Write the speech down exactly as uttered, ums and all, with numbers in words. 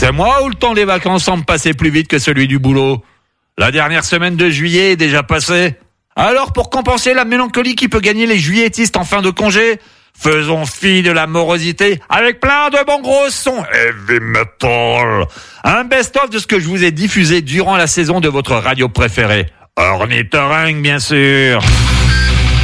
C'est moi ou le temps des vacances semble passer plus vite que celui du boulot? La dernière semaine de juillet est déjà passée. Alors, pour compenser la mélancolie qui peut gagner les juilletistes en fin de congé, faisons fi de la morosité avec plein de bons gros sons heavy metal. Un best-of de ce que je vous ai diffusé durant la saison de votre radio préférée. Ornithorynque, bien sûr.